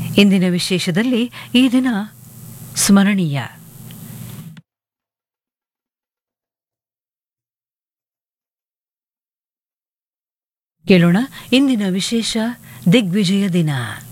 ಇಂದಿನ ವಿಶೇಷದಲ್ಲಿ ಈ ದಿನ ಸ್ಮರಣೀಯ. ಕೇಳೋಣ ಇಂದಿನ ವಿಶೇಷ ದಿಗ್ವಿಜಯ ದಿನ.